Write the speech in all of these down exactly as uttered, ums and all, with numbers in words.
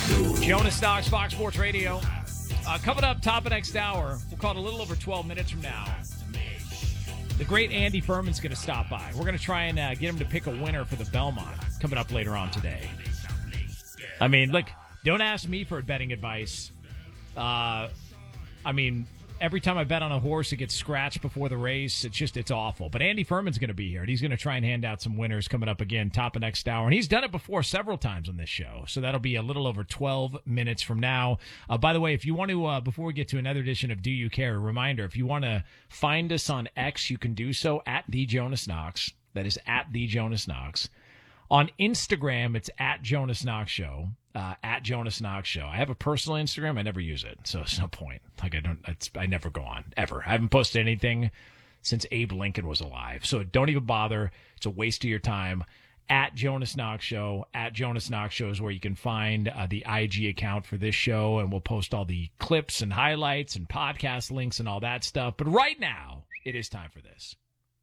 Jonas Knox, Fox Sports Radio. Uh, coming up, top of next hour, we'll call it a little over twelve minutes from now. The great Andy Furman's going to stop by. We're going to try and uh, get him to pick a winner for the Belmont coming up later on today. I mean, look, don't ask me for betting advice. Uh, I mean, every time I bet on a horse, it gets scratched before the race. It's just, it's awful. But Andy Furman's going to be here, and he's going to try and hand out some winners coming up again, top of next hour. And he's done it before several times on this show. So that'll be a little over twelve minutes from now. Uh, by the way, if you want to, uh, before we get to another edition of Do You Care, a reminder, if you want to find us on X, you can do so at The Jonas Knox. That is at The Jonas Knox. On Instagram, it's at Jonas Knox Show. Uh, at Jonas Knox Show. I have a personal Instagram. I never use it, so it's no point. Like I don't, it's, I never go on ever. I haven't posted anything since Abe Lincoln was alive, so don't even bother. It's a waste of your time. At Jonas Knox Show, at Jonas Knox Show is where you can find uh, the I G account for this show, and we'll post all the clips and highlights and podcast links and all that stuff. But right now, it is time for this.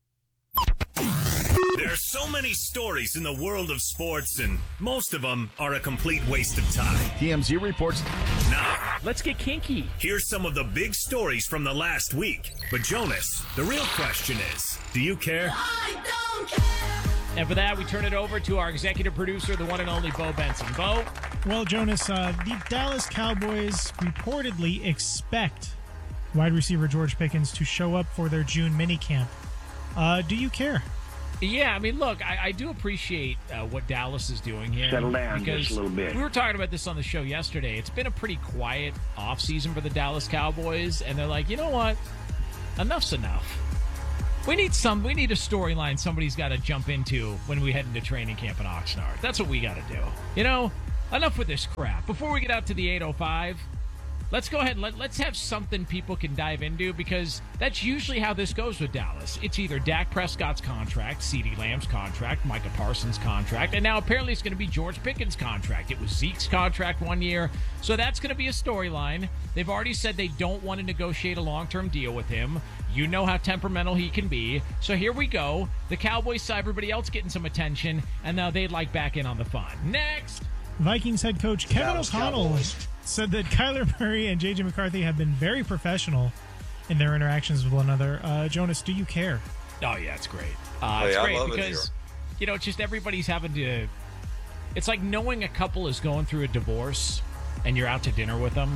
There are so many stories in the world of sports, and most of them are a complete waste of time. T M Z reports. Now, let's get kinky. Here's some of the big stories from the last week. But Jonas, the real question is, do you care? I don't care. And for that, we turn it over to our executive producer, the one and only Bo Benson. Bo? Well, Jonas, uh, the Dallas Cowboys reportedly expect wide receiver George Pickens to show up for their June minicamp. Uh, do you care? Yeah, I mean, look, I, I do appreciate uh, what Dallas is doing here. Settle down because just a little bit. We were talking about this on the show yesterday. It's been a pretty quiet offseason for the Dallas Cowboys, and they're like, you know what? Enough's enough. We need some. We need a storyline somebody's got to jump into when we head into training camp in Oxnard. That's what we got to do. You know, enough with this crap. Before we get out to the eight oh five, let's go ahead and let, let's have something people can dive into, because that's usually how this goes with Dallas. It's either Dak Prescott's contract, CeeDee Lamb's contract, Micah Parsons' contract, and now apparently it's going to be George Pickens' contract. It was Zeke's contract one year, so that's going to be a storyline. They've already said they don't want to negotiate a long-term deal with him. You know how temperamental he can be. So here we go. The Cowboys saw everybody else getting some attention, and now they'd like back in on the fun. Next! Vikings head coach Kevin Dallas O'Connell Cowboys. said that Kyler Murray and J J McCarthy have been very professional in their interactions with one another. Uh, Jonas, do you care? Oh, yeah, it's great. Uh, Oh, it's yeah, I great love it because, here. you know, it's just everybody's having to... It's like knowing a couple is going through a divorce and you're out to dinner with them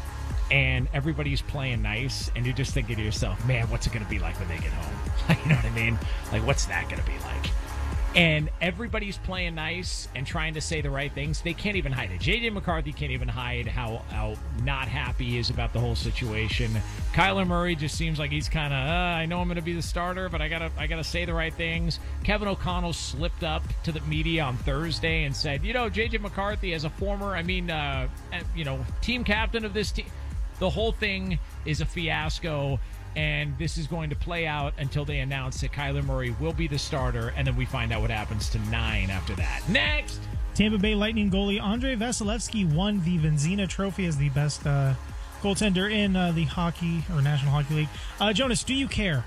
and everybody's playing nice and you're just thinking to yourself, man, what's it going to be like when they get home? You know what I mean? Like, what's that going to be like? And everybody's playing nice and trying to say the right things. They can't even hide it. J J McCarthy can't even hide how, how not happy he is about the whole situation. Kyler Murray just seems like he's kind of, uh, I know I'm going to be the starter, but I gotta I gotta say the right things. Kevin O'Connell slipped up to the media on Thursday and said, you know, J J McCarthy, as a former, I mean, uh, you know, team captain of this team, the whole thing is a fiasco. And this is going to play out until they announce that Kyler Murray will be the starter, and then we find out what happens to nine after that. Next! Tampa Bay Lightning goalie Andrei Vasilevsky won the Venzina Trophy as the best uh, goaltender in uh, the hockey or National Hockey League. Uh, Jonas, do you care?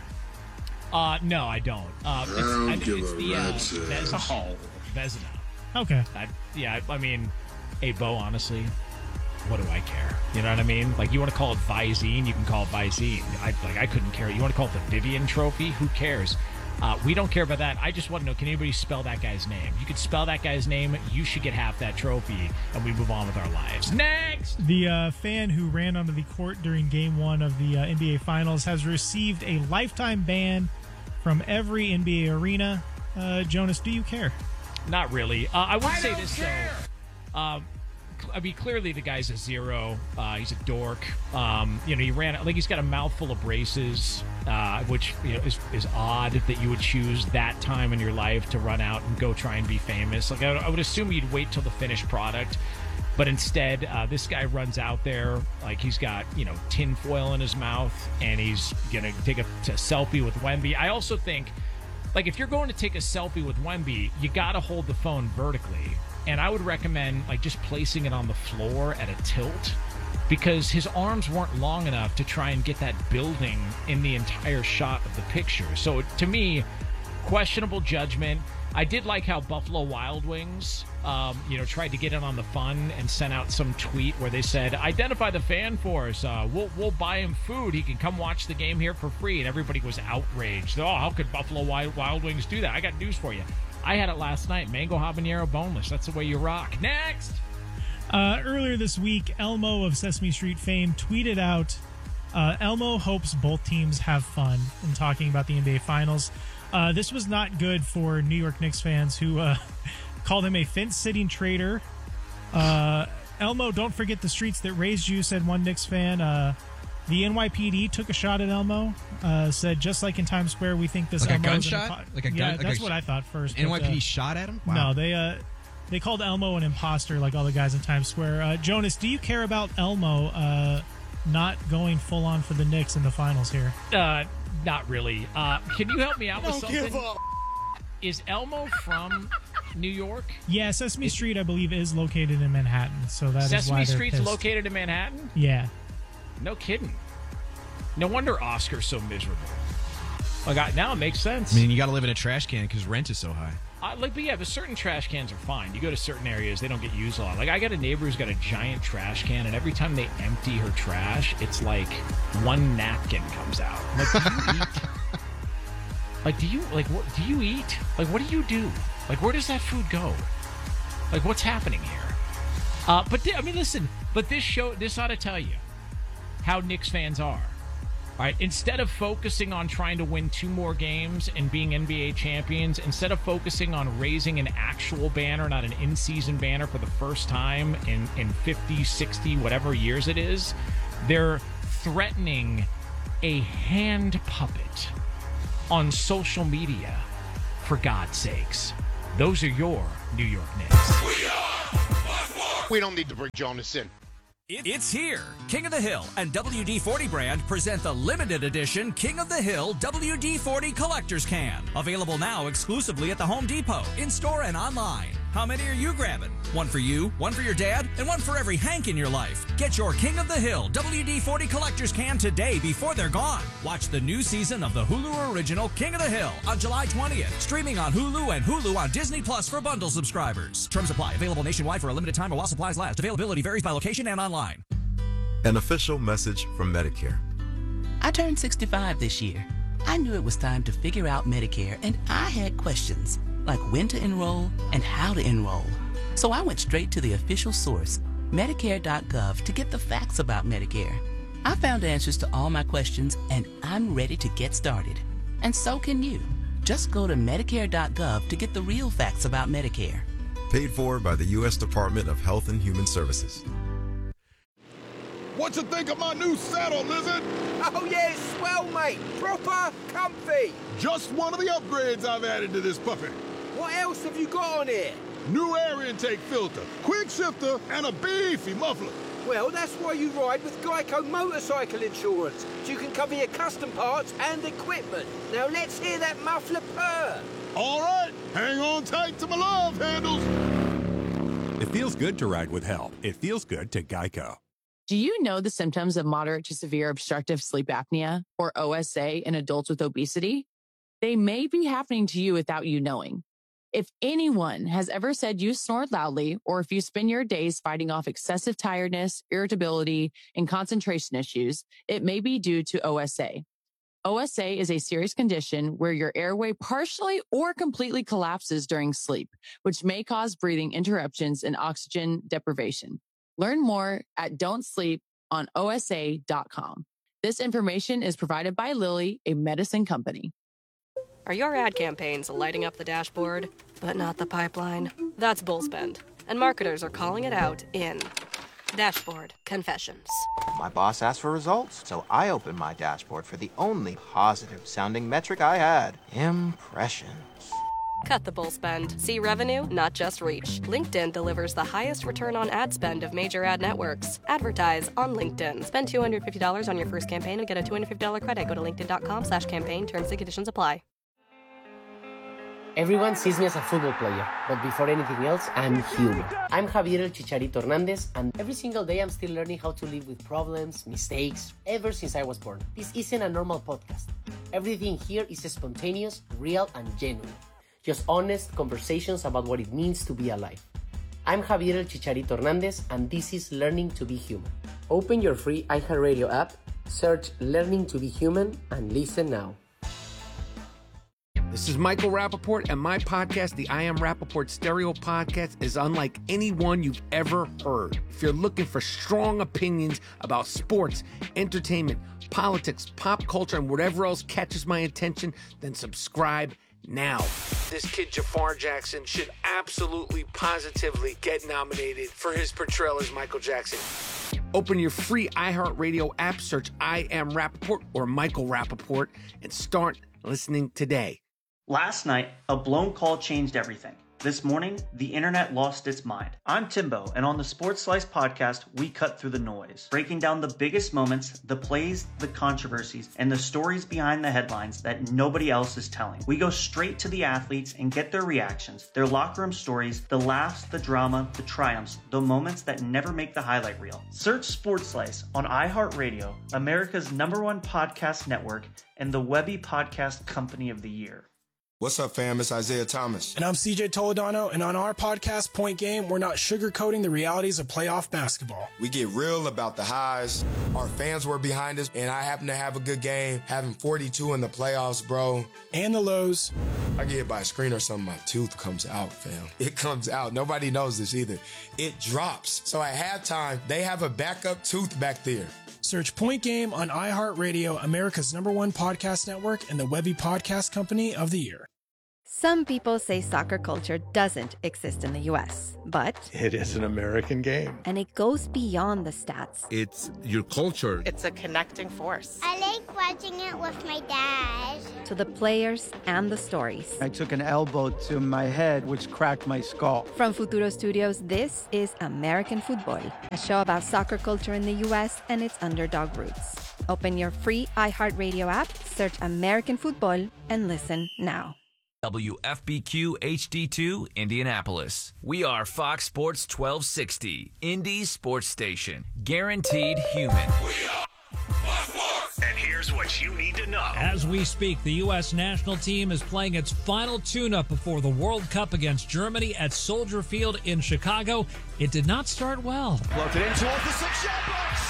Uh, no, I don't. Uh, it's, don't I think give it's a the uh, rat's Vez- ass. oh, Vezina. Okay. I, yeah, I, I mean, hey, Bo, honestly, what do I care? You know what I mean? Like, you want to call it Visine, you can call it Visine. I like I couldn't care. You want to call it the Vivian Trophy? Who cares? Uh, we don't care about that. I just want to know, can anybody spell that guy's name? You could spell that guy's name, you should get half that trophy, and we move on with our lives. Next! The uh, fan who ran onto the court during Game One of the uh, N B A Finals has received a lifetime ban from every N B A arena. Uh, Jonas, do you care? Not really. Uh, I would I say don't this, care. though. Um, cl- I mean, clearly the guy's a zero. Uh, he's a dork. Um, you know, he ran, like, he's got a mouthful of braces, uh, which, you know, is, is odd that you would choose that time in your life to run out and go try and be famous. Like, I, I would assume you'd wait till the finished product. But instead, uh, this guy runs out there like he's got, you know, tin foil in his mouth, and he's going to take a, a selfie with Wemby. I also think, like, if you're going to take a selfie with Wemby, you got to hold the phone vertically. And I would recommend, like, just placing it on the floor at a tilt, because his arms weren't long enough to try and get that building in the entire shot of the picture. So, to me, questionable judgment. I did like how Buffalo Wild Wings um, you know, tried to get in on the fun and sent out some tweet where they said, identify the fan for us. Uh, we'll, we'll buy him food. He can come watch the game here for free. And everybody was outraged. Oh, how could Buffalo Wild, Wild Wings do that? I got news for you. I had it last night. Mango habanero boneless. That's the way you rock. Next! Uh, earlier this week, Elmo of Sesame Street fame tweeted out, uh, Elmo hopes both teams have fun in talking about the N B A Finals. Uh, this was not good for New York Knicks fans who uh, called him a fence-sitting traitor. Uh, Elmo, don't forget the streets that raised you, said one Knicks fan. Uh, the N Y P D took a shot at Elmo, uh, said, just like in Times Square, we think this like Elmo a is gunshot? An impo- like a gun? Yeah, like that's a, what I thought first. N Y P D but, uh, shot at him? Wow. No, they uh, they called Elmo an imposter like all the guys in Times Square. Uh, Jonas, do you care about Elmo uh, not going full-on for the Knicks in the finals here? Uh, not really. Uh, can you help me out with something? Is Elmo from New York? Yeah, Sesame Street, I believe, is located in Manhattan, so that Sesame is why they're Street's pissed. located in Manhattan? Yeah. No kidding. No wonder Oscar's so miserable. Like, I, now it makes sense. I mean, you got to live in a trash can because rent is so high. Uh, like, but yeah, but certain trash cans are fine. You go to certain areas, they don't get used a lot. Like, I got a neighbor who's got a giant trash can, and every time they empty her trash, it's like one napkin comes out. I'm like, do you eat? Like, do you like what? Do you eat? Like, what do you do? Like, where does that food go? Like, what's happening here? Uh, but th- I mean, listen. But this show, this ought to tell you how Knicks fans are. All right, instead of focusing on trying to win two more games and being N B A champions, instead of focusing on raising an actual banner, not an in-season banner for the first time in, in fifty, sixty, whatever years it is, they're threatening a hand puppet on social media. For God's sakes. Those are your New York Knicks. We are. We don't need to bring Jonas in. It's here. King of the Hill and W D forty brand present the limited edition King of the Hill W D forty Collector's Can. Available now exclusively at the Home Depot, in-store and online. How many are you grabbing? One for you, one for your dad, and one for every Hank in your life. Get your King of the Hill W D forty Collector's Can today before they're gone. Watch the new season of the Hulu original King of the Hill on July twentieth. Streaming on Hulu and Hulu on Disney Plus for bundle subscribers. Terms apply. Available nationwide for a limited time or while supplies last. Availability varies by location and online. An official message from Medicare. I turned sixty-five this year. I knew it was time to figure out Medicare, and I had questions, like when to enroll and how to enroll. So I went straight to the official source, Medicare dot gov, to get the facts about Medicare. I found answers to all my questions, and I'm ready to get started. And so can you. Just go to Medicare dot gov to get the real facts about Medicare. Paid for by the U S Department of Health and Human Services. What you think of my new saddle, Lizard? Oh yeah, it's swell, mate. Proper comfy. Just one of the upgrades I've added to this puppy. What else have you got on here? New air intake filter, quick shifter, and a beefy muffler. Well, that's why you ride with Geico Motorcycle Insurance, so you can cover your custom parts and equipment. Now let's hear that muffler purr. All right, hang on tight to my love handles. It feels good to ride with help. It feels good to Geico. Do you know the symptoms of moderate to severe obstructive sleep apnea, or O S A, in adults with obesity? They may be happening to you without you knowing. If anyone has ever said you snore loudly, or if you spend your days fighting off excessive tiredness, irritability, and concentration issues, it may be due to O S A. O S A is a serious condition where your airway partially or completely collapses during sleep, which may cause breathing interruptions and oxygen deprivation. Learn more at don't sleep on O S A dot com. This information is provided by Lilly, a medicine company. Are your ad campaigns lighting up the dashboard, but not the pipeline? That's Bullspend, and marketers are calling it out in Dashboard Confessions. My boss asked for results, so I opened my dashboard for the only positive-sounding metric I had, impressions. Cut the bull spend. See revenue, not just reach. LinkedIn delivers the highest return on ad spend of major ad networks. Advertise on LinkedIn. Spend two hundred fifty dollars on your first campaign and get a two hundred fifty dollars credit. Go to linkedin.com slash campaign. Terms and conditions apply. Everyone sees me as a football player, but before anything else, I'm human. I'm Javier El Chicharito Hernandez, and every single day I'm still learning how to live with problems, mistakes, ever since I was born. This isn't a normal podcast. Everything here is spontaneous, real, and genuine. Just honest conversations about what it means to be alive. I'm Javier El Chicharito Hernandez, and this is Learning to Be Human. Open your free iHeartRadio app, search Learning to Be Human, and listen now. This is Michael Rappaport, and my podcast, the I Am Rappaport Stereo Podcast, is unlike any one you've ever heard. If you're looking for strong opinions about sports, entertainment, politics, pop culture, and whatever else catches my attention, then subscribe now. This kid, Jafar Jackson, should absolutely, positively get nominated for his portrayal as Michael Jackson. Open your free iHeartRadio app, search I Am Rappaport or Michael Rappaport, and start listening today. Last night, a blown call changed everything. This morning, the internet lost its mind. I'm Timbo, and on the Sports Slice podcast, we cut through the noise, breaking down the biggest moments, the plays, the controversies, and the stories behind the headlines that nobody else is telling. We go straight to the athletes and get their reactions, their locker room stories, the laughs, the drama, the triumphs, the moments that never make the highlight reel. Search Sports Slice on iHeartRadio, America's number one podcast network, and the Webby Podcast Company of the Year. What's up, fam? It's Isaiah Thomas. And I'm C J Toledano, and on our podcast, Point Game, we're not sugarcoating the realities of playoff basketball. We get real about the highs. Our fans were behind us, and I happen to have a good game, having forty-two in the playoffs, bro. And the lows. I get hit by a screen or something, my tooth comes out, fam. It comes out. Nobody knows this either. It drops. So at halftime, they have a backup tooth back there. Search Point Game on iHeartRadio, America's number one podcast network, and the Webby Podcast Company of the Year. Some people say soccer culture doesn't exist in the U S, but it is an American game. And it goes beyond the stats. It's your culture. It's a connecting force. I like watching it with my dad. To the players and the stories. I took an elbow to my head, which cracked my skull. From Futuro Studios, this is American Football, a show about soccer culture in the U S and its underdog roots. Open your free iHeartRadio app, search American Football, and listen now. W F B Q H D two, Indianapolis. We are Fox Sports twelve sixty, Indy's sports station. Guaranteed human. We are Fox. And here's what you need to know. As we speak, the U S national team is playing its final tune-up before the World Cup against Germany at Soldier Field in Chicago. It did not start well. Floated in towards the six-yard box.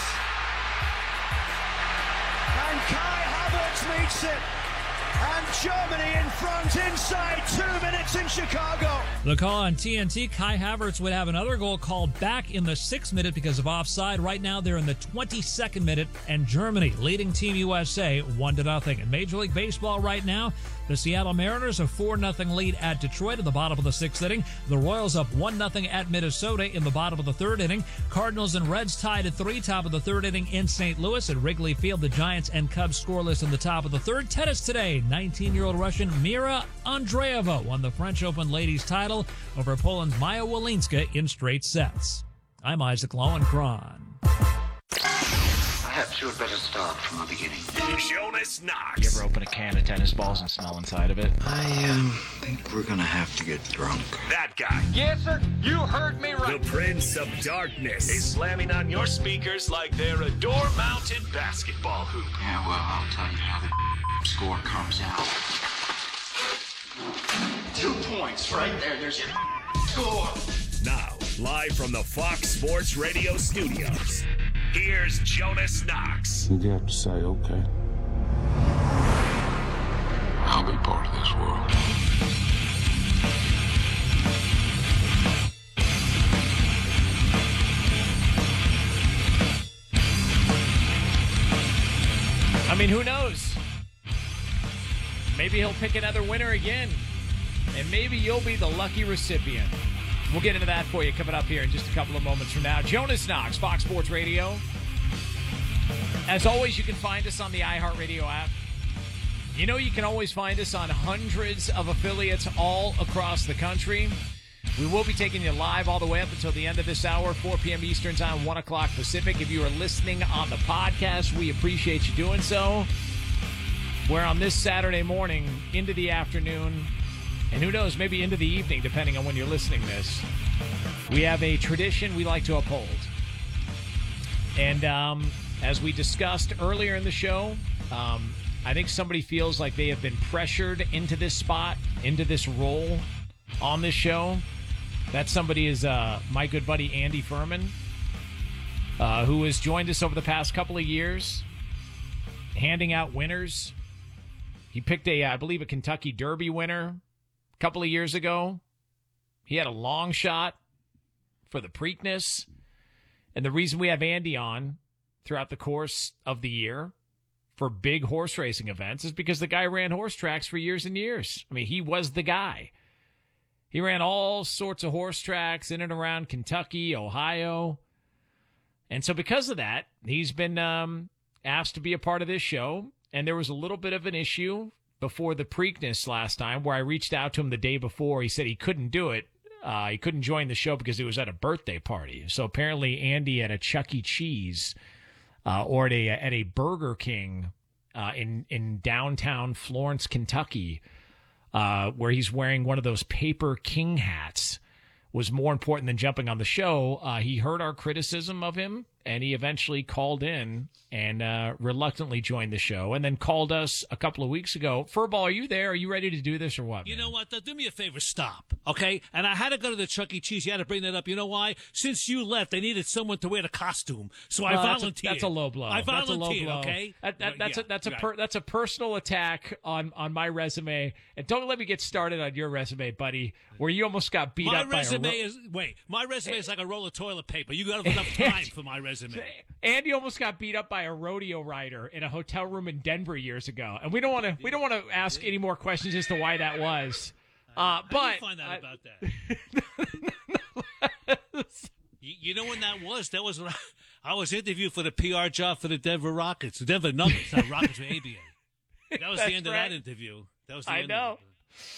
And Kai Havertz meets it. And Germany in front inside two minutes in Chicago. The call on T N T, Kai Havertz would have another goal called back in the sixth minute because of offside. Right now they're in the twenty-second minute, and Germany leading Team U S A one to nothing. In Major League Baseball right now, the Seattle Mariners a four nothing lead at Detroit in the bottom of the sixth inning. The Royals up one nothing at Minnesota in the bottom of the third inning. Cardinals and Reds tied at three, top of the third inning in Saint Louis. At Wrigley Field, the Giants and Cubs scoreless in the top of the third. Tennis today, nineteen-year-old Russian Mira Andreeva won the French Open ladies title over Poland's Maya Walinska in straight sets. I'm Isaac Lowenkron. Perhaps you had better start from the beginning. Jonas Knox. You ever open a can of tennis balls and smell inside of it? I um, think we're gonna have to get drunk. That guy. Yes, sir. You heard me right. The Prince of Darkness is slamming on your speakers like they're a door-mounted basketball hoop. Yeah, well, I'll tell you how the score comes out. Two points right there. There's your score. Now, live from the Fox Sports Radio studios, here's Jonas Knox. You have to say, okay. I'll be part of this world. I mean, who knows? Maybe he'll pick another winner again, and maybe you'll be the lucky recipient. We'll get into that for you coming up here in just a couple of moments from now. Jonas Knox, Fox Sports Radio. As always, you can find us on the iHeartRadio app. You know you can always find us on hundreds of affiliates all across the country. We will be taking you live all the way up until the end of this hour, four p.m. Eastern Time, one o'clock Pacific. If you are listening on the podcast, we appreciate you doing so. We're on this Saturday morning into the afternoon, and who knows, maybe into the evening, depending on when you're listening to this. We have a tradition we like to uphold. And um, as we discussed earlier in the show, um, I think somebody feels like they have been pressured into this spot, into this role on this show. That somebody is uh, my good buddy Andy Furman, uh, who has joined us over the past couple of years, handing out winners. He picked a, I believe, a Kentucky Derby winner a couple of years ago. He had a long shot for the Preakness. And the reason we have Andy on throughout the course of the year for big horse racing events is because the guy ran horse tracks for years and years. I mean, he was the guy. He ran all sorts of horse tracks in and around Kentucky, Ohio. And so because of that, he's been um, asked to be a part of this show. And there was a little bit of an issue before the Preakness last time where I reached out to him the day before. He said he couldn't do it. Uh, he couldn't join the show because he was at a birthday party. So apparently Andy at a Chuck E. Cheese uh, or at a, at a Burger King uh, in, in downtown Florence, Kentucky, Uh, where he's wearing one of those paper king hats, was more important than jumping on the show. Uh, he heard our criticism of him, and he eventually called in and uh, reluctantly joined the show, and then called us a couple of weeks ago. Furball, are you there? Are you ready to do this or what? You man? know what? Do me a favor. Stop, okay? And I had to go to the Chuck E. Cheese. You had to bring that up. You know why? Since you left, they needed someone to wear the costume, so I Well, that's a- volunteered. That's a, low blow. I That's a low volunteered, blow. okay? That, that, that's Yeah, a that's a right. per, that's a personal attack on, on my resume. And don't let me get started on your resume, buddy, where you almost got beat My up by a resume ro- is wait. My resume is like a roll of toilet paper. You got enough time for my resume. Andy almost got beat up by a rodeo rider in a hotel room in Denver years ago, and we don't want to we don't want to ask any more questions as to why that was. Uh, but How did you find out about that? you, you know when that was? That was when I, I was interviewed for the P R job for the Denver Rockets, the Denver Nuggets, not Rockets with A B A. That was That's the end right. of that interview. That was the I end know. Of it.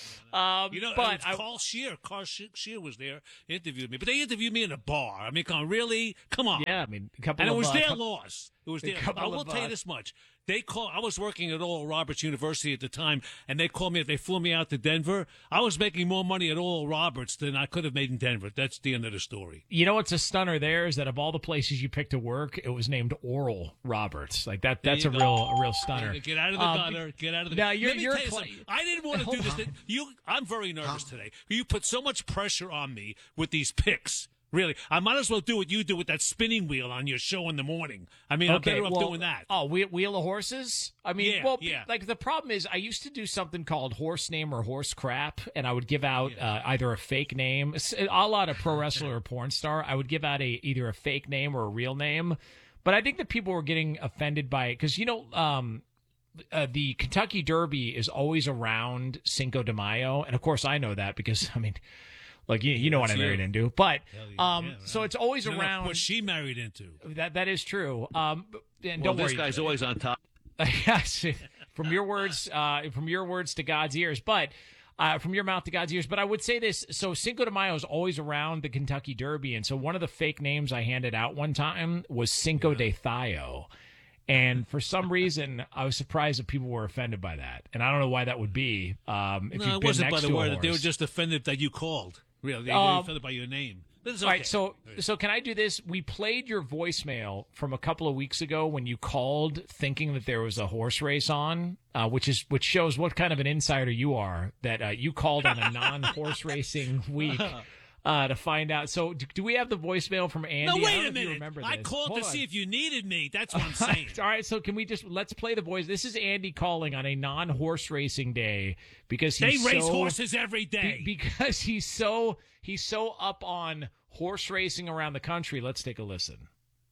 Um, You know, but it was Carl Shear. Carl She- Shear was there, interviewed me. But they interviewed me in a bar. I mean, come on, really? Come on. Yeah, I mean, a couple And it of, was uh, their couple- loss. It was a their. couple I will of, tell you uh, this much. They call. I was working at Oral Roberts University at the time, and they called me. They flew me out to Denver. I was making more money at Oral Roberts than I could have made in Denver. That's the end of the story. You know what's a stunner there is that of all the places you picked to work, it was named Oral Roberts. Like that. That's a There you real go. a real stunner. Get out of the Um, gutter. Get out of the. Now you're Let me you're tell you cla- something. I didn't want to Hold do this. on. You. I'm very nervous today. You put so much pressure on me with these picks. Really, I might as well do what you do with that spinning wheel on your show in the morning. I mean, I'm better off well, doing that. Oh, wheel, wheel of horses? I mean, Yeah, well, yeah. like the problem is I used to do something called horse name or horse crap, and I would give out uh, either a fake name, s- a lot of pro wrestler or porn star. I would give out a either a fake name or a real name, but I think that people were getting offended by it because, you know, um, uh, the Kentucky Derby is always around Cinco de Mayo, and of course I know that because, I mean, like, you, you know what I That's married you. into, but yeah, um, yeah, so it's always You know around what she married into. that that is true. Um, and Well, don't this worry, guy's always on top. yes, from your words, uh, from your words to God's ears, but uh, from your mouth to God's ears. But I would say this: so Cinco de Mayo is always around the Kentucky Derby, and so one of the fake names I handed out one time was Cinco de Thayo. And for some reason, I was surprised that people were offended by that, and I don't know why that would be. Um, if No, you've it been wasn't next by the to a word. They were horse. just offended that you called. Really, they were Um, offended by your name. But it's All okay. right, so so can I do this? We played your voicemail from a couple of weeks ago when you called, thinking that there was a horse race on, uh, which is which shows what kind of an insider you are. That uh, you called on a non-horse racing week uh, to find out. So do, do we have the voicemail from Andy? No, I don't wait know a if you minute. remember I this. called Hold to on. see if you needed me. That's what I'm saying. All right, so can we just let's play the voice? This is Andy calling on a non-horse racing day because They he's race so, horses every day. be- because he's so he's so up on horse racing around the country. Let's take a listen.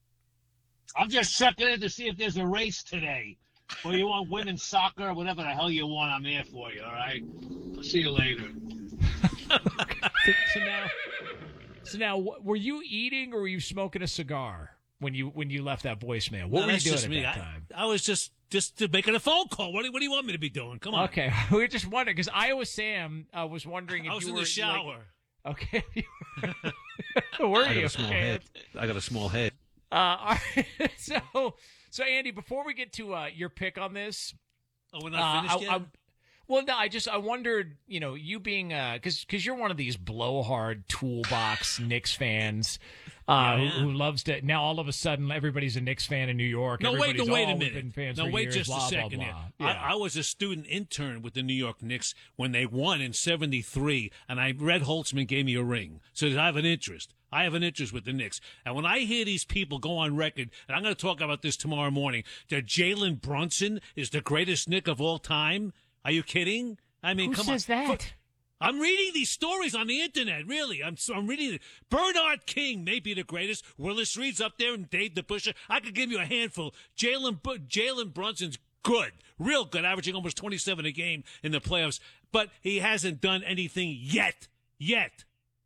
I'm just checking in to see if there's a race today. Or you want women's soccer or whatever the hell you want, I'm there for you, all right? I'll see you later. So now, so now, wh- were you eating or were you smoking a cigar when you when you left that voicemail? What No, were you that's doing just at me. that I, time? I was just just making a phone call. What do, what do you want me to be doing? Come on. Okay, we were just wondering because Iowa Sam uh, was wondering if I was you in were the shower. Like, okay, were I got you? a small Okay. head. I got a small head. Uh, all right. so, so Andy, before we get to uh, your pick on this, Oh, we're not uh, finished I, yet? I, Well, no, I just I wondered, you know, you being because because you're one of these blowhard toolbox Knicks fans uh, Yeah, who, yeah. who loves to. Now all of a sudden, everybody's a Knicks fan in New York. No, wait, no, Everybody's, wait oh, a we've been minute. fans No, for wait years, just blah, a second blah, here. blah. Yeah. I, I was a student intern with the New York Knicks when they won in seventy-three, and I Red Holtzman gave me a ring. So I have an interest. I have an interest with the Knicks. And when I hear these people go on record, and I'm going to talk about this tomorrow morning, that Jalen Brunson is the greatest Knick of all time, are you kidding? I mean, Who come says on. that? I'm reading these stories on the internet, really. I'm I'm reading it. Bernard King may be the greatest. Willis Reed's up there and Dave DeBusschere. I could give you a handful. Jalen Bu- Jalen Brunson's good, real good, averaging almost twenty-seven a game in the playoffs. But he hasn't done anything yet. Yet.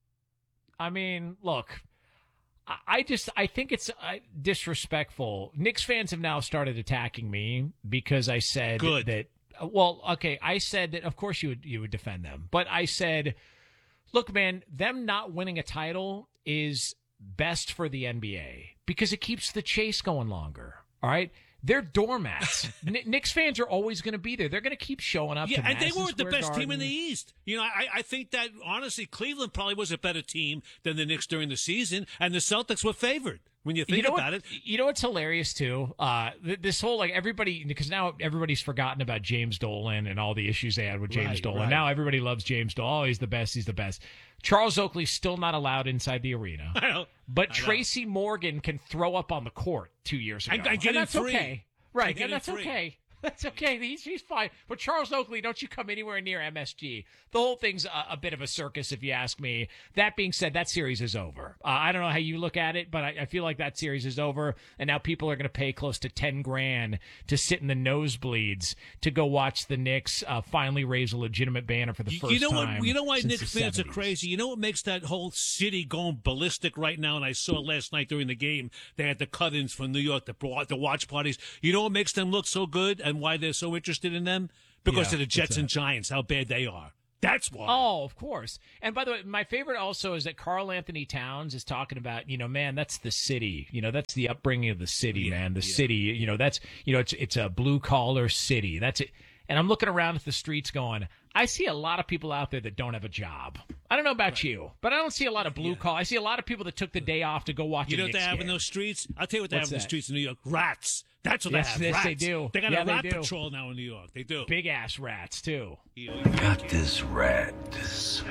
I mean, look, I- I just I think it's uh, disrespectful. Knicks fans have now started attacking me because I said Good. that. Well, okay, I said that. Of course, you would you would defend them, but I said, look, man, them not winning a title is best for the N B A because it keeps the chase going longer. All right. They're doormats. Kn- Knicks fans are always going to be there. They're going to keep showing up. Yeah, to and they Madison weren't the Square best team in Garden. the East. You know, I, I think that, honestly, Cleveland probably was a better team than the Knicks during the season, and the Celtics were favored. When you think you know about what, it. You know what's hilarious, too? Uh, th- this whole, like, everybody, because now everybody's forgotten about James Dolan and all the issues they had with James Right, Dolan. right. Now everybody loves James Dolan. Oh, he's the best. He's the best. Charles Oakley's still not allowed inside the arena. I know. But I know. Tracy Morgan can throw up on the court two years ago. And- and get in that's free. okay. Right, And get and in that's free. okay. That's okay. He's, he's fine. But Charles Oakley, don't you come anywhere near M S G. The whole thing's a, a bit of a circus, if you ask me. That being said, that series is over. Uh, I don't know how you look at it, but I, I feel like that series is over. And now people are going to pay close to ten grand to sit in the nosebleeds to go watch the Knicks uh, finally raise a legitimate banner for the You- first you know time. what? You know why since Knicks the fans are seventies. crazy. You know what makes that whole city going ballistic right now? And I saw last night during the game, they had the cut-ins from New York, the the watch parties. You know what makes them look so good and why they're so interested in them? Because Yeah, of the Jets what's and that? Giants, how bad they are. That's why. Oh, of course. And by the way, my favorite also is that Carl Anthony Towns is talking about, you know, man, that's the city. You know, that's the upbringing of the city, man. The city, you know, that's, you know, it's it's a blue collar city. That's it. And I'm looking around at the streets going, I see a lot of people out there that don't have a job. I don't know about you, but I don't see a lot of blue collar. I see a lot of people that took the day off to go watch You a know what they Knicks have in game. those streets? I'll tell you what they What's have in the that? streets in New York. Rats. That's what Yes, they have. yes, Rats. they do. They got Yeah, a they rat do. patrol now in New York. They do. Big ass rats, too. Got this rat, this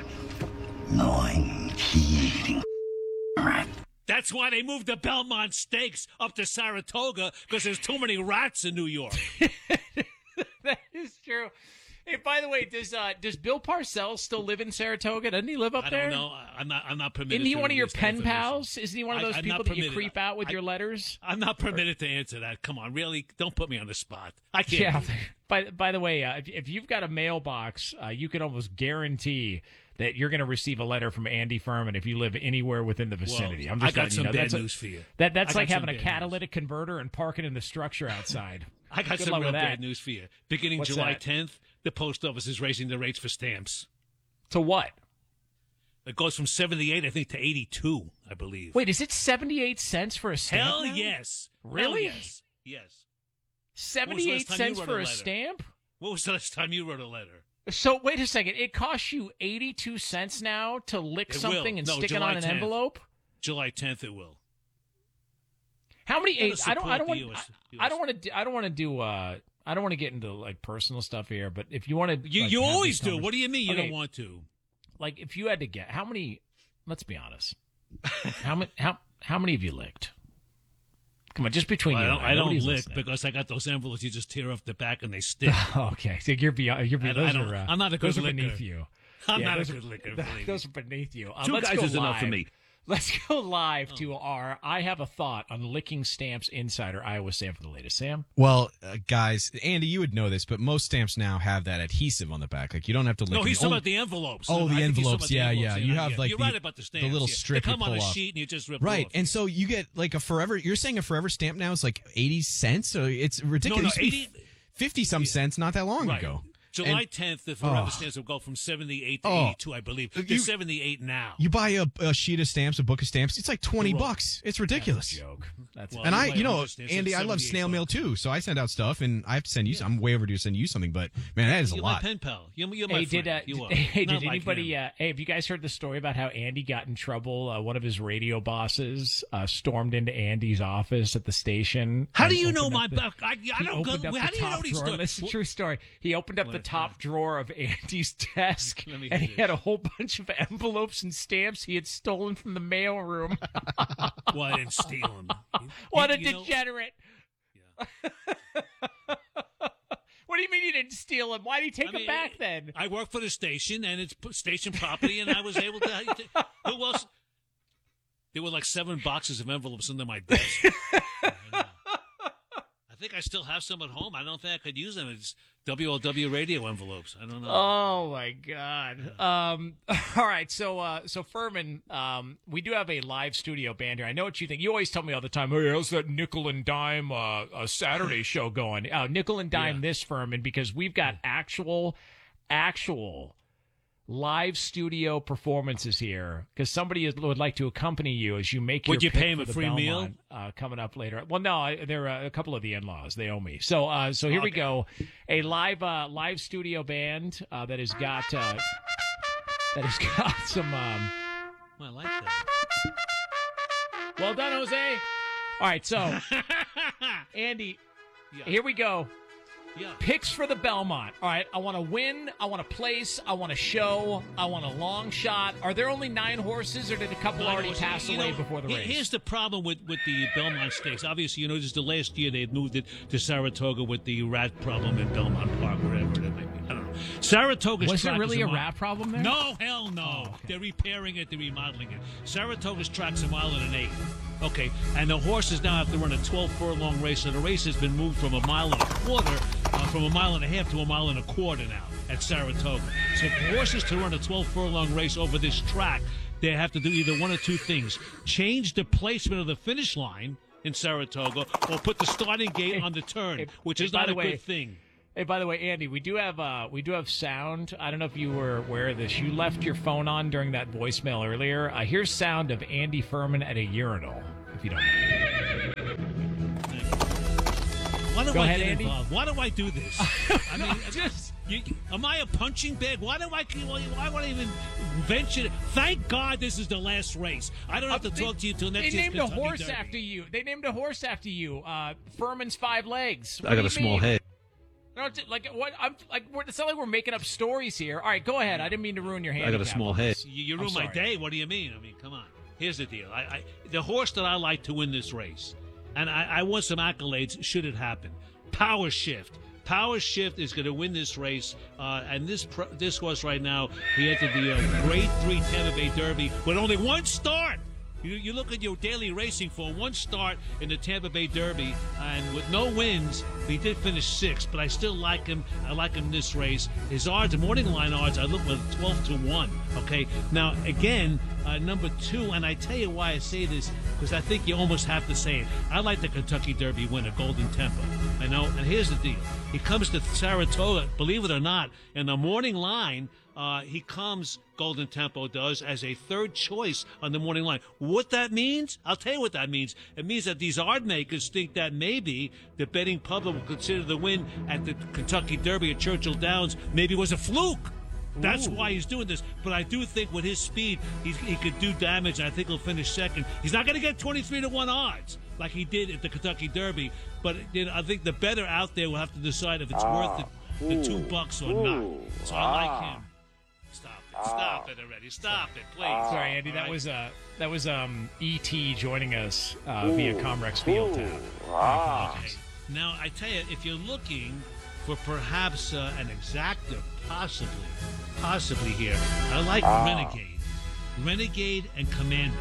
gnawing, eating rat. That's why they moved the Belmont Steaks up to Saratoga, because there's too many rats in New York. That is true. Hey, by the way, does uh, does Bill Parcells still live in Saratoga? Doesn't he live up I there? don't know. I'm not. I'm not permitted. Isn't he to one of your release that pen information. pals? Isn't he one of I- those I'm people not that you permitted. creep out with I- your letters? I'm not permitted to answer that. Come on, really? Don't put me on the spot. I can't. Yeah. do that. By by the way, uh, if, if you've got a mailbox, uh, you can almost guarantee that you're going to receive a letter from Andy Furman if you live anywhere within the vicinity. Well, I'm just I got letting you some know, bad that's a- news for you. That that's I like got having some a bad news. catalytic converter and parking in the structure outside. I got Good some luck real with that. bad news for you. Beginning What's July that? tenth, the post office is raising the rates for stamps. To what? It goes from seventy-eight, I think, to eighty-two, I believe. Wait, is it seventy-eight cents for a stamp? Hell now? yes. Really? Hell yes. Yes. seventy-eight time you cents wrote for a a letter? stamp? What was the last time you wrote a letter? So wait a second. It costs you eighty-two cents now to lick It something will. and No, stick July it on an tenth. envelope? July tenth, it will. How many? Gotta Eight, I don't. I support don't want. the U S I don't want to. I don't want to do. Uh, I don't want to get into like personal stuff here. But if you want to, You, like, you have always these do. What do you mean you Okay, don't want to? Like, if you had to get how many? Let's be honest. How many? How how many have you licked? Come on, just between Well, you. I and don't, I. I don't Nobody's lick listening. because I got those envelopes you just tear off the back and they stick. Okay, so you're beyond. You're beyond. I- I Those don't- are, uh, I'm not a good those are licker. beneath you. I'm Yeah, not a those good are- licker, th- believe Those me. are beneath you. Uh, Two let's guys go is enough for live. me. Let's go live Oh. to our I Have a Thought on Licking Stamps Insider, Iowa Sam for the latest. Sam? Well, uh, guys, Andy, you would know this, but most stamps now have that adhesive on the back. Like, you don't have to lick No, them. he's talking Only- about the envelopes. Oh, I the think he's talking envelopes. about the Yeah, envelopes. yeah. You have, like, You're the- right about the stamps. the little yeah. strip They come you on a pull off. sheet and you just rip Right, it off. and so you get like a forever. You're saying a forever stamp now is like eighty cents, so it's ridiculous. No, no, It used to be eighty fifty some cents not that long Right. ago. July And- tenth, the forever Oh. stamps will go from seventy-eight to Oh. eighty-two, I believe. They're You- seventy-eight now. You buy a, a sheet of stamps, a book of stamps. It's like twenty Roll. bucks. It's ridiculous. That's a joke. That's Well, and you I, might you know, understand, so Andy, it's I love seventy-eight snail mail bucks. too. So I send out stuff, and I have to send you. some. I'm way overdue to send you something, but man, that is a You're lot. my pen pal. You're, you're my Hey, friend. did uh, you are. hey, Not did like anybody? him. Uh, hey, have you guys heard the story about how Andy got in trouble? Uh, one of his radio bosses uh, stormed into Andy's office at the station. How and do you know opened my up the- back? I, I he don't go. opened up How the do you know top these drawer. stories? This is a true story. He opened up the top drawer of Andy's desk, Let me and hear he had a whole bunch of envelopes and stamps he had stolen from the mailroom. Well, I didn't steal them. What a You know- degenerate! What do you mean you didn't steal him? Why did he take I him mean, back then? I work for the station, and it's p- station property, and I was able to. Who else? There were like seven boxes of envelopes under my desk. I think I still have some at home. I don't think I could use them. It's W L W radio envelopes. I don't know. Oh my God! Um, all right, so uh, so Furman, um, we do have a live studio band here. I know what you think. You always tell me all the time, "Hey, how's that nickel and dime uh, a Saturday show going?" Uh, nickel and dime this Furman because we've got actual, actual live studio performances here because somebody is, would like to accompany you as you make your Would you pick pay him for a the free meal? Belmont, uh, coming up later. Well, no, I, they're uh, a couple of the in-laws. They owe me. So, uh, so here we Okay. go. A live, uh, live studio band uh, that has got uh, that has got some. Um, Well, I like that. well done, Jose. All right, so Andy, Yeah. here we go. Yeah. Picks for the Belmont. All right, I want to win. I want to place. I want to show. I want a long shot. Are there only nine horses, or did a couple Nine already horses. pass You away know, before the here- race? Here's the problem with, with the Belmont Stakes. Obviously, you know, this is the last year they had moved it to Saratoga with the rat problem in Belmont Park, wherever it may be. I don't know. Saratoga's Was there track really is a mile- rat problem there? No, hell no. Oh, okay. They're repairing it. They're remodeling it. Saratoga's track's a mile and an eighth. Okay, and the horses now have to run a twelve furlong race, so the race has been moved from a mile and a quarter, uh, from a mile and a half to a mile and a quarter now at Saratoga. So for horses to run a twelve furlong race over this track, they have to do either one or two things: change the placement of the finish line in Saratoga, or put the starting gate on the turn, Hey, which hey, is by not the a way- good thing. Hey, by the way, Andy, we do have uh, we do have sound. I don't know if you were aware of this. You left your phone on during that voicemail earlier. I hear sound of Andy Furman at a urinal. If you don't know. Why do Go I ahead, get Andy. involved? Why do I do this? I mean, Just- you, am I a punching bag? Why do I? Why would I even venture? Thank God this is the last race. I don't have to Uh, they- talk to you till next They year's named a Kentucky horse Derby. after you. They named a horse after you. Uh, Furman's five legs. What I do got a you small mean? head. No, it's like what? I'm like. We're, it's not like we're making up stories here. All right, go ahead. I didn't mean to ruin your hand. I got a small head. You, you I'm ruined my sorry. day. What do you mean? I mean, come on. Here's the deal. I, I the horse that I like to win this race, and I, I want some accolades should it happen. Power Shift. Power Shift is going to win this race, uh, and this pro, this horse right now, he entered the uh, Grade Three Tampa Bay Derby with only one start. You, you look at your daily racing for one start in the Tampa Bay Derby, and with no wins, he did finish sixth. But I still like him. I like him in this race. His odds, the morning line odds, I look with twelve to one. Okay, now again, uh, number two, and I tell you why I say this because I think you almost have to say it. I like the Kentucky Derby winner, Golden Tempo. I know, and here's the deal: he comes to Saratoga, believe it or not, in the morning line. Uh, he comes, Golden Tempo does, as a third choice on the morning line. What that means? I'll tell you what that means. It means that these odd makers think that maybe the betting public will consider the win at the Kentucky Derby at Churchill Downs maybe was a fluke. That's Ooh. why he's doing this. But I do think with his speed, he's, he could do damage. I think he'll finish second. He's not going to get twenty-three to one odds like he did at the Kentucky Derby. But you know, I think the bettor out there will have to decide if it's Ah. worth the, the two bucks or not. Ooh. So I like Ah. him. Stop it. Stop it already. Stop it, please. Sorry, Andy. All That right? was uh, that was um, E T joining us uh, via Comrex Field Tab. Ah. Okay. Now, I tell you, if you're looking for perhaps uh, an exacta, possibly, possibly here, I like Ah. Renegade. Renegade and Commandant.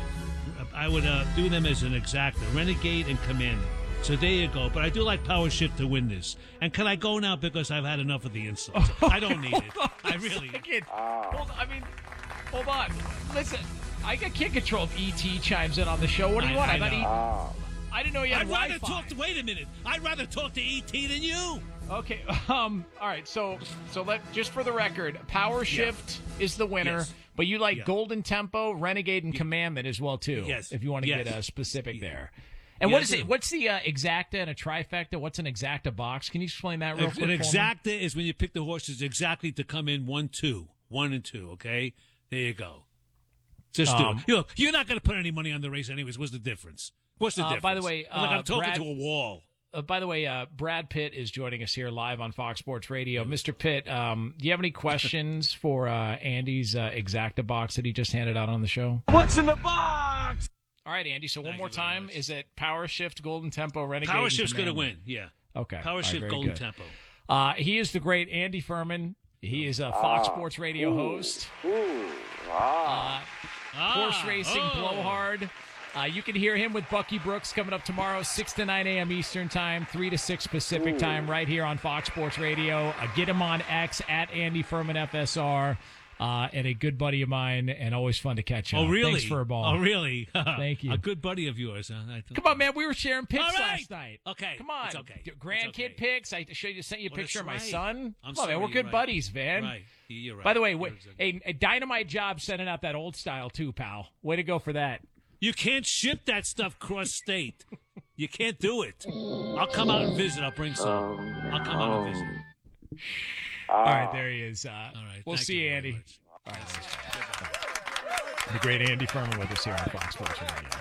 I would uh, do them as an exacta. Renegade and Commandant. So there you go. But I do like Power Shift to win this. And can I go now because I've had enough of the insults? I don't need it. I really. Second. Hold, I mean, hold on. Listen, I can't control if E T chimes in on the show. What do you I- want? I thought know. he, I didn't know you had I'd rather Wi-Fi. talk to. Wait a minute. I'd rather talk to E T than you. Okay. Um. All right. So, so let just for the record, Power Shift is the winner, Yes. but you like Yeah. Golden Tempo, Renegade, and Commandment as well too. Yes. If you want to Yes. get uh, specific there. And Yeah, what I is do. it? What's the uh, exacta and a trifecta? What's an exacta box? Can you explain that real An quick? for me? exacta is when you pick the horses exactly to come in one, two, one and two. Okay, there you go. Just do Um, it. You know, you're not going to put any money on the race anyways. What's the difference? What's the Uh, difference? by the way, I'm like uh, I'm talking Brad- to a wall. Uh, by the way, uh, Brad Pitt is joining us here live on Fox Sports Radio. Mister Pitt, um, do you have any questions for uh, Andy's uh, exacta box that he just handed out on the show? What's in the box? All right, Andy. So one more time, is it Power Shift, Golden Tempo, Renegade? Power and Shift's going to Commandment? win. Yeah. Okay. Power All right, Shift, very Golden good. Tempo. Uh, he is the great Andy Furman. He is a Fox Ah. Sports Radio Ooh. host. Ooh. Ah. Uh, horse Ah. racing Oh. blowhard. Uh, you can hear him with Bucky Brooks coming up tomorrow, six to nine a.m. Eastern Time, three to six Pacific Ooh. Time, right here on Fox Sports Radio. Uh, get him on X at Andy Furman F S R. Uh, and a good buddy of mine, and always fun to catch up. Oh, really? Thanks for a ball. Oh, really? Thank you. A good buddy of yours. Huh? I thought- Come on, man. We were sharing pics All right. last night. Okay. Come on. It's okay. D- Grandkid It's okay. pics. I showed you, sent you a Well, picture of my that's right. son. I'm Come on, man. sorry, We're you're good right. buddies, man. Right. You're right. By the way, You're wh- a, a dynamite job sending out that old style, too, pal. Way to go for that. You can't ship that stuff cross state. You can't do it. I'll come out and visit. I'll bring some. I'll come out and visit. All right, there he is. Uh, All right. we'll thank see you you, very Andy. much. All right. The great Andy Furman with us here on Fox Sports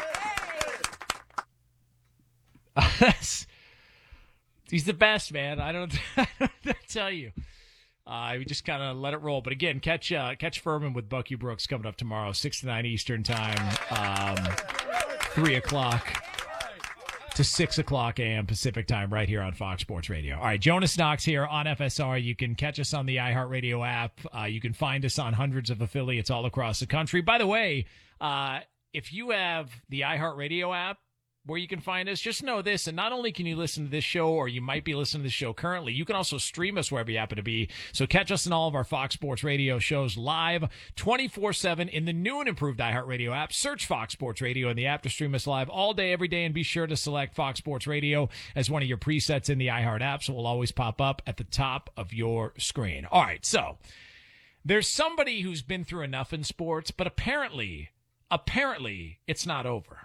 Radio. He's the best, man. I don't, I don't tell you. Uh, we just kind of let it roll. But again, catch uh, catch Furman with Bucky Brooks coming up tomorrow, six to nine Eastern Time, um, three o'clock to six o'clock a.m. Pacific Time, right here on Fox Sports Radio. All right, Jonas Knox here on F S R. You can catch us on the iHeartRadio app. Uh, you can find us on hundreds of affiliates all across the country. By the way, uh, if you have the iHeartRadio app, where you can find us, just know this, and not only can you listen to this show, or you might be listening to this show currently, you can also stream us wherever you happen to be. So catch us in all of our Fox Sports Radio shows live twenty-four seven in the new and improved iHeartRadio app. Search Fox Sports Radio in the app to stream us live all day, every day, and be sure to select Fox Sports Radio as one of your presets in the iHeart app, so it will always pop up at the top of your screen. All right, so there's somebody who's been through enough in sports, but apparently, apparently, it's not over.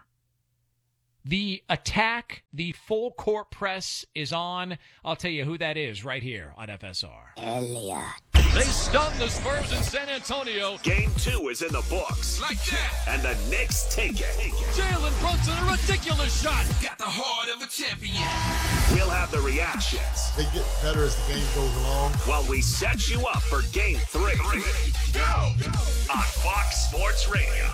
The attack, the full court press is on. I'll tell you who that is right here on F S R. Elliot. They stunned the Spurs in San Antonio. Game two is in the books. Like that. And the Knicks take it. Jalen Brunson, a ridiculous shot. Got the heart of a champion. We'll have the reactions. They get better as the game goes along. While we set you up for game three. Go! On Fox Sports Radio.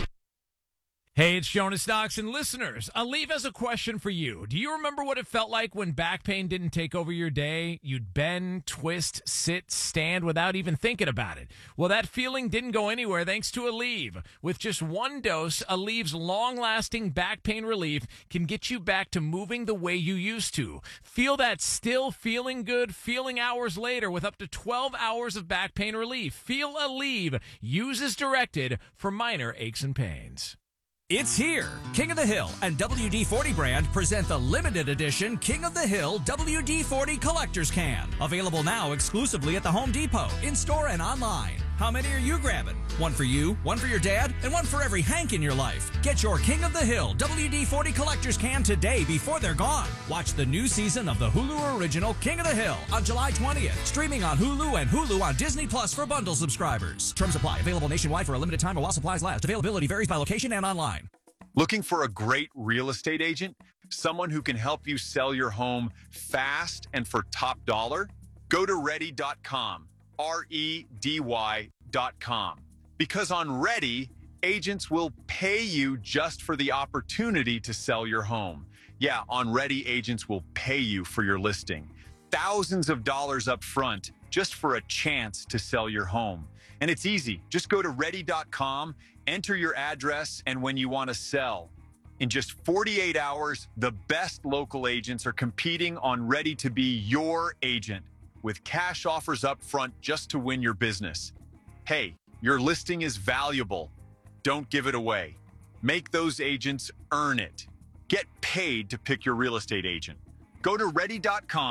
Hey, it's Jonas Knox, and listeners, Aleve has a question for you. Do you remember what it felt like when back pain didn't take over your day? You'd bend, twist, sit, stand without even thinking about it. Well, that feeling didn't go anywhere thanks to Aleve. With just one dose, Aleve's long-lasting back pain relief can get you back to moving the way you used to. Feel that still feeling good feeling hours later with up to twelve hours of back pain relief. Feel Aleve. Use as directed for minor aches and pains. It's here. King of the Hill and W D forty brand present the limited edition King of the Hill W D forty Collector's Can. Available now exclusively at the Home Depot, in-store and online. How many are you grabbing? One for you, one for your dad, and one for every Hank in your life. Get your King of the Hill W D forty Collector's Can today before they're gone. Watch the new season of the Hulu original King of the Hill on July twentieth. Streaming on Hulu and Hulu on Disney Plus for bundle subscribers. Terms apply. Available nationwide for a limited time or while supplies last. Availability varies by location and online. Looking for a great real estate agent? Someone who can help you sell your home fast and for top dollar? Go to ready dot com, R E D Y dot com. Because on Ready, agents will pay you just for the opportunity to sell your home. Yeah, on Ready, agents will pay you for your listing. Thousands of dollars up front just for a chance to sell your home. And it's easy. Just go to ready dot com, enter your address, and when you want to sell. In just forty-eight hours, the best local agents are competing on Ready to be your agent with cash offers up front just to win your business. Hey, your listing is valuable. Don't give it away. Make those agents earn it. Get paid to pick your real estate agent. Go to ready dot com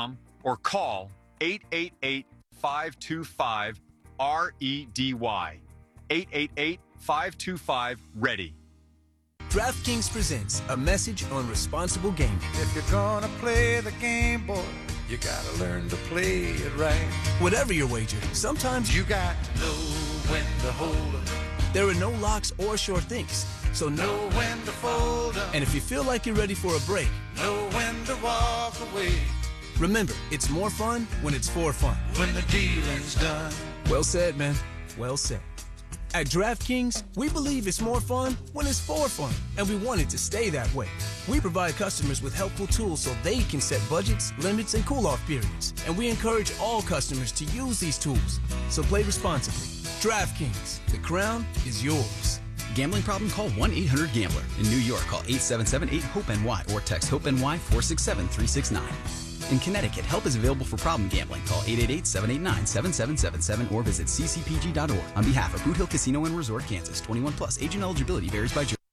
or call eight eight eight, five two five, R E D Y. eight eight eight, five two five, READY. DraftKings presents a message on responsible gaming. If you're gonna play the game, boy, you gotta learn to play it right. Whatever your wager, sometimes you got to know when to hold 'em. There are no locks or sure things, so know when to fold 'em. And if you feel like you're ready for a break, know when to walk away. Remember, it's more fun when it's for fun. When the dealing's done. Well said, man. Well said. At DraftKings, we believe it's more fun when it's for fun, and we want it to stay that way. We provide customers with helpful tools so they can set budgets, limits, and cool-off periods, and we encourage all customers to use these tools. So play responsibly. DraftKings, the crown is yours. Gambling problem? Call one eight hundred gambler. In New York, call eight seven seven, eight, hope N Y or text HOPE-NY four six seven, three six nine. In Connecticut, help is available for problem gambling. Call eight eight eight, seven eight nine, seven seven seven seven or visit c c p g dot org. On behalf of Boot Hill Casino and Resort, Kansas, twenty-one plus. Agent eligibility varies by jurisdiction.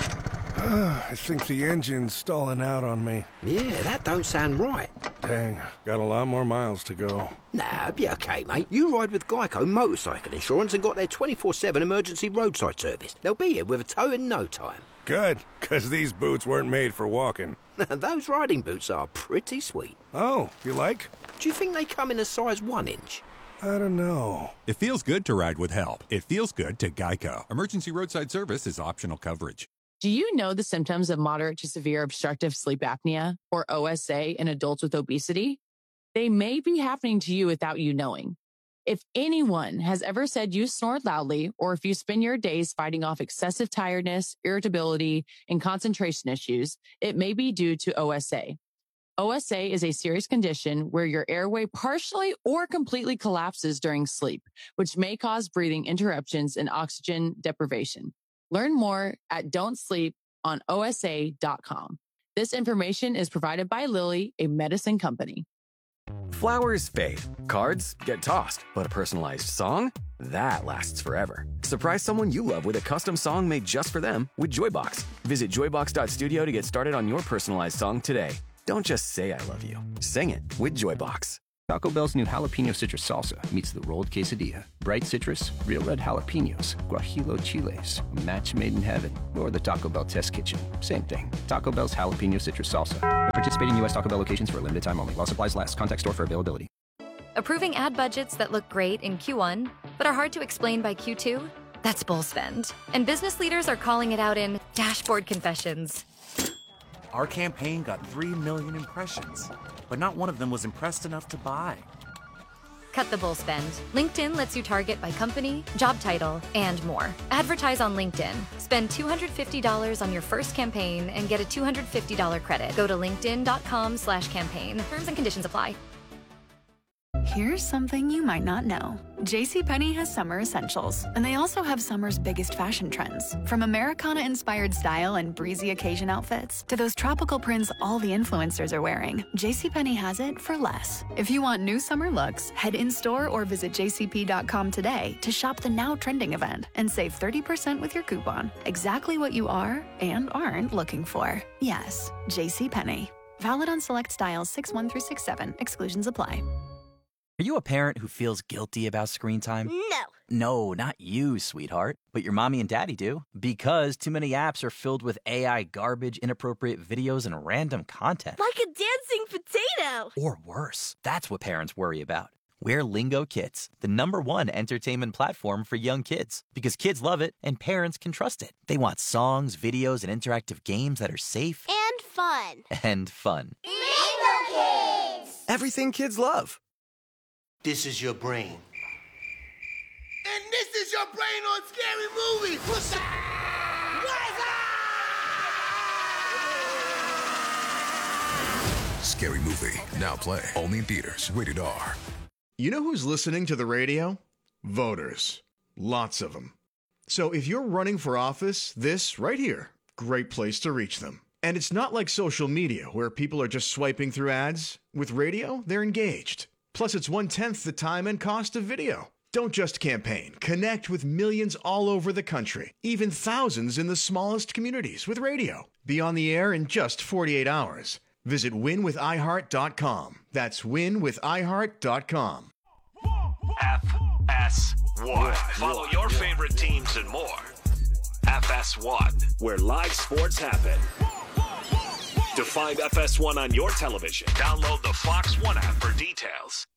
I think the engine's stalling out on me. Yeah, that don't sound right. Dang, got a lot more miles to go. Nah, be okay, mate. You ride with Geico Motorcycle Insurance and got their twenty-four seven emergency roadside service. They'll be here with a tow in no time. Good, because these boots weren't made for walking. Those riding boots are pretty sweet. Oh, you like? Do you think they come in a size one inch? I don't know. It feels good to ride with help. It feels good to Geico. Emergency roadside service is optional coverage. Do you know the symptoms of moderate to severe obstructive sleep apnea, or O S A, in adults with obesity? They may be happening to you without you knowing. If anyone has ever said you snored loudly, or if you spend your days fighting off excessive tiredness, irritability, and concentration issues, it may be due to O S A. O S A is a serious condition where your airway partially or completely collapses during sleep, which may cause breathing interruptions and oxygen deprivation. Learn more at don't sleep on O S A dot com. This information is provided by Lilly, a medicine company. Flowers fade, cards get tossed, but a personalized song? That lasts forever. Surprise someone you love with a custom song made just for them with Joybox. Visit joybox dot studio to get started on your personalized song today. Don't just say I love you. Sing it with Joybox. Taco Bell's new jalapeno citrus salsa meets the rolled quesadilla. Bright citrus, real red jalapenos, guajillo chiles, a match made in heaven, or the Taco Bell test kitchen. Same thing. Taco Bell's jalapeno citrus salsa. At participating U S Taco Bell locations for a limited time only. While supplies last. Contact store for availability. Approving ad budgets that look great in Q one, but are hard to explain by Q two? That's bull spend. And business leaders are calling it out in dashboard confessions. Our campaign got three million impressions, but not one of them was impressed enough to buy. Cut the bull spend. LinkedIn lets you target by company, job title, and more. Advertise on LinkedIn. Spend two hundred fifty dollars on your first campaign and get a two hundred fifty dollars credit. Go to linkedin dot com slash campaign. Terms and conditions apply. Here's something you might not know. JCPenney has summer essentials, and they also have summer's biggest fashion trends. From Americana-inspired style and breezy occasion outfits to those tropical prints all the influencers are wearing, JCPenney has it for less. If you want new summer looks, head in-store or visit j c p dot com today to shop the now trending event and save thirty percent with your coupon. Exactly what you are and aren't looking for. Yes, JCPenney. Valid on select styles six one through six seven. Exclusions apply. Are you a parent who feels guilty about screen time? No. No, not you, sweetheart. But your mommy and daddy do. Because too many apps are filled with A I garbage, inappropriate videos, and random content. Like a dancing potato. Or worse. That's what parents worry about. We're Lingo Kids, the number one entertainment platform for young kids. Because kids love it and parents can trust it. They want songs, videos, and interactive games that are safe. And fun. And fun. Lingo Kids! Everything kids love. This is your brain. And this is your brain on Scary Movie. What's up? Scary Movie, now play, only in theaters, rated R. You know who's listening to the radio? Voters. Lots of them. So if you're running for office, this right here, great place to reach them. And it's not like social media where people are just swiping through ads. With radio, they're engaged. Plus, it's one-tenth the time and cost of video. Don't just campaign. Connect with millions all over the country, even thousands in the smallest communities with radio. Be on the air in just forty-eight hours. Visit win with i heart dot com. That's win with i heart dot com. F S one. Follow your favorite teams and more. F S one, where live sports happen. To find F S one on your television, download the Fox One app for details.